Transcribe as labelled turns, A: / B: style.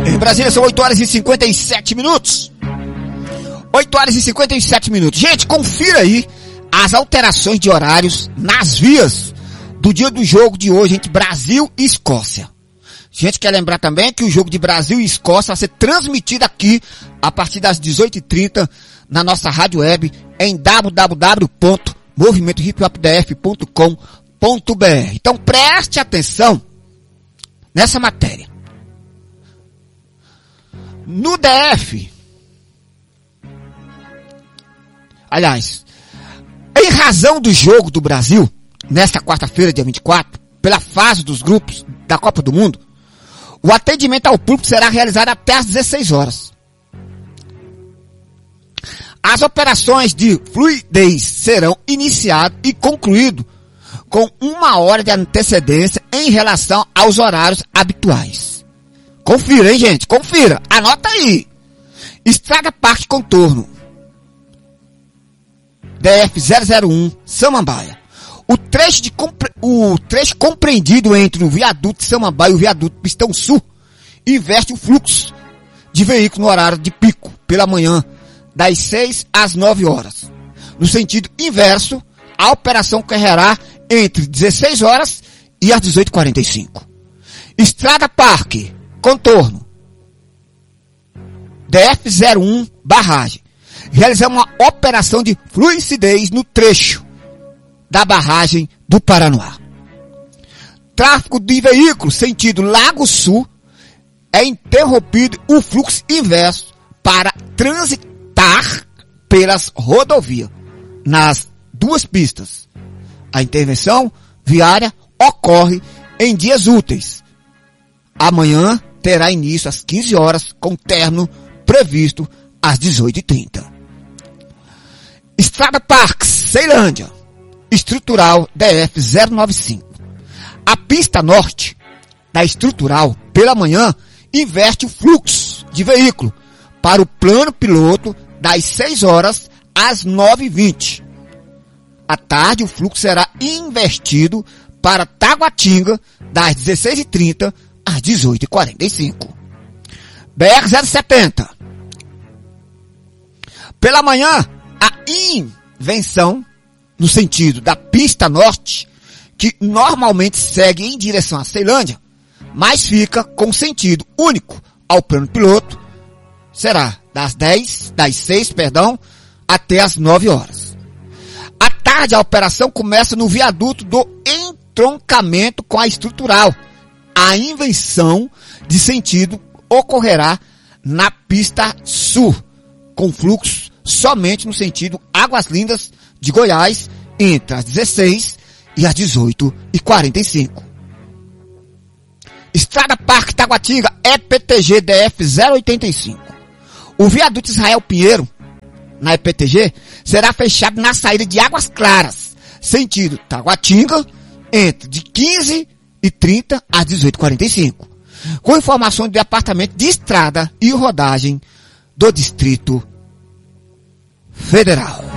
A: Em Brasília são 8 horas e 57 minutos. 8 horas e 57 minutos. Gente, confira aí as alterações de horários nas vias do dia do jogo de hoje entre Brasil e Escócia. A gente quer lembrar também que o jogo de Brasil e Escócia vai ser transmitido aqui a partir das 18h30 na nossa rádio web em www.movimentohiphopdf.com.br. Então preste atenção nessa matéria. No DF, aliás, em razão do jogo do Brasil, nesta quarta-feira, dia 24, pela fase dos grupos da Copa do Mundo, o atendimento ao público será realizado até às 16 horas. As operações de fluidez serão iniciadas e concluídas com 1 hora de antecedência em relação aos horários habituais. Confira, hein, gente? Confira. Anota aí. Estrada Parque Contorno. DF-001, Samambaia. O trecho compreendido entre o viaduto de Samambaia e o viaduto Pistão Sul inverte o fluxo de veículos no horário de pico, pela manhã, das 6 às 9 horas. No sentido inverso, a operação ocorrerá entre 16 horas e às 18h45. Estrada Parque Contorno. DF-01, Barragem. Realizamos uma operação de fluidez no trecho da barragem do Paranoá. Tráfego de veículos sentido Lago Sul é interrompido o fluxo inverso para transitar pelas rodovias nas duas pistas. A intervenção viária ocorre em dias úteis. Amanhã terá início às 15 horas com término previsto às 18h30. Estrada Parques, Ceilândia. Estrutural DF-095. A pista norte da estrutural, pela manhã, inverte o fluxo de veículo para o plano piloto das 6 horas às 9h20. À tarde, o fluxo será invertido para Taguatinga das 16h30 às 18h45. BR-070. Pela manhã, a invenção no sentido da pista norte, que normalmente segue em direção à Ceilândia, mas fica com sentido único ao plano piloto, será das 6, até as 9 horas. À tarde, a operação começa no viaduto do entroncamento com a estrutural. A invenção de sentido ocorrerá na pista sul, com fluxo somente no sentido Águas Lindas de Goiás, entre as 16 e as 18h45. Estrada Parque Taguatinga, EPTG DF-085. O viaduto Israel Pinheiro, na EPTG, será fechado na saída de Águas Claras, sentido Taguatinga, entre de 15h30 às 18h45. Com informações do Departamento de Estrada e Rodagem do Distrito Federal.